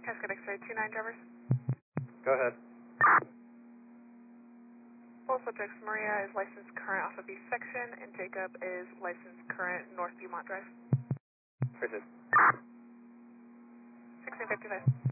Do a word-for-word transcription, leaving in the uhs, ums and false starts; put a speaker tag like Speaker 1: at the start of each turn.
Speaker 1: Cascade X-ray two nine drivers.
Speaker 2: Go ahead.
Speaker 1: Both subjects, Maria is licensed current off of East Section, and Jacob is licensed current North Beaumont Drive.
Speaker 2: Richard.
Speaker 1: sixteen fifty-five.